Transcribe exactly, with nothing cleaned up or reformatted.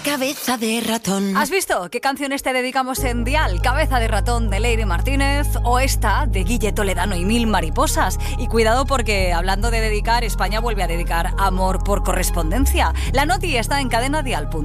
Cabeza de ratón. ¿Has visto qué canciones te dedicamos en Dial? Cabeza de ratón de Lady Martínez o esta de Guille Toledano y Mil Mariposas. Y cuidado porque, hablando de dedicar, España vuelve a dedicar amor por correspondencia. La noti está en cadena dial punto com.